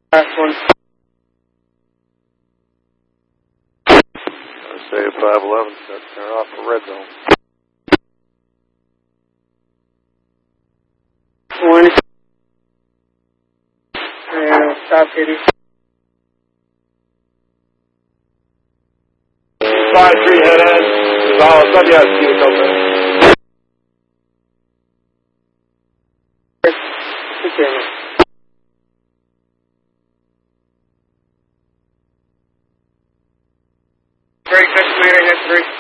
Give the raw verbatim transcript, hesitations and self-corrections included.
Last one. I say five eleven, set turn off for red zone. One. And stop hitting. five three head end. Solid, W S Q, open. Okay. Break six meter, hit three.